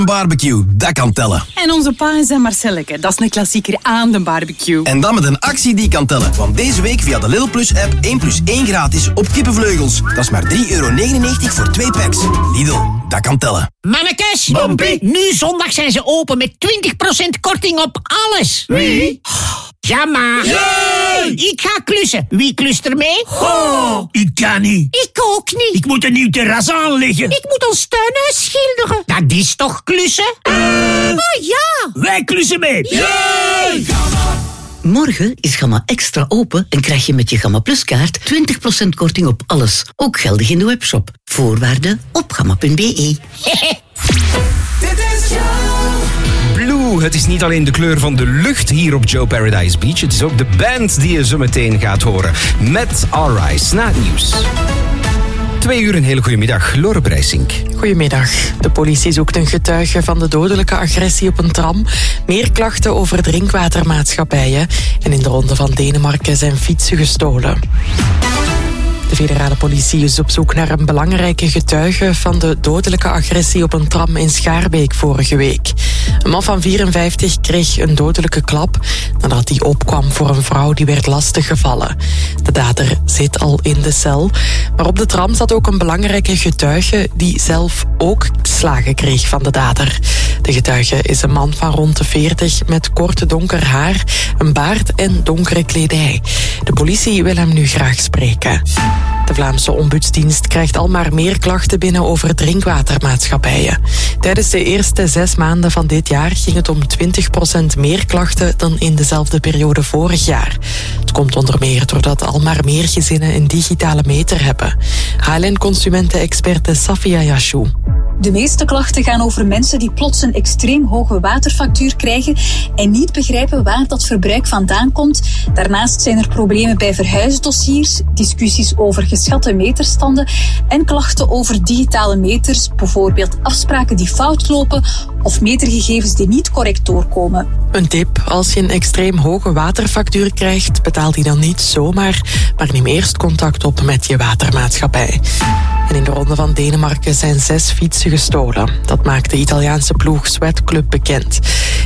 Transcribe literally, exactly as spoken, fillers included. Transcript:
Barbecue, dat kan tellen. En onze pa en zijn Marcelleke, dat is een klassieker aan de barbecue. En dan met een actie die kan tellen. Want deze week via de Lidl Plus app één plus één gratis op kippenvleugels. Dat is maar drie euro negenennegentig voor twee packs. Lidl, dat kan tellen. Mannekes, Bompie. nu zondag zijn ze open met twintig procent korting op alles. Wie? Ja, maar. Yay! Ik ga klussen. Wie klust er mee? Oh, ik kan niet. Ik ook niet. Ik moet een nieuw terras aanleggen. Ik moet ons tuinhuis schilderen. Dat is toch klussen? Uh, oh ja. Wij klussen mee. Yay! Morgen is Gamma Extra open en krijg je met je Gamma Plus kaart twintig procent korting op alles. Ook geldig in de webshop. Voorwaarden op gamma punt b e. Blue, het is niet alleen de kleur van de lucht hier op Joe Paradise Beach. Het is ook de band die je zo meteen gaat horen. Met Alrice na het nieuws. Twee uur, een hele goede middag. Lore Breisink. Goedemiddag. De politie zoekt een getuige van de dodelijke agressie op een tram. Meer klachten over drinkwatermaatschappijen. En in de ronde van Denemarken zijn fietsen gestolen. De federale politie is op zoek naar een belangrijke getuige van de dodelijke agressie op een tram in Schaarbeek vorige week. Een man van vierenvijftig kreeg een dodelijke klap nadat hij opkwam voor een vrouw die werd lastiggevallen. De dader zit al in de cel, maar op de tram zat ook een belangrijke getuige die zelf ook slagen kreeg van de dader. De getuige is een man van rond de veertig met kort donker haar, een baard en donkere kledij. De politie wil hem nu graag spreken. De Vlaamse ombudsdienst krijgt al maar meer klachten binnen over drinkwatermaatschappijen. Tijdens de eerste zes maanden van dit jaar ging het om twintig procent meer klachten dan in dezelfde periode vorig jaar. Het komt onder meer doordat al maar meer gezinnen een digitale meter hebben. H L N-consumentenexperte Safia Yashou. De meeste klachten gaan over mensen die plots een extreem hoge waterfactuur krijgen en niet begrijpen waar dat verbruik vandaan komt. Daarnaast zijn er problemen bij verhuisdossiers, discussies over geschatte meterstanden en klachten over digitale meters, bijvoorbeeld afspraken die fout lopen of metergegevens die niet correct doorkomen. Een tip, als je een extreem hoge waterfactuur krijgt, betaal die dan niet zomaar, maar neem eerst contact op met je watermaatschappij. En in de ronde van Denemarken zijn zes fietsen gestolen. Dat maakt de Italiaanse ploeg Sweat Club bekend.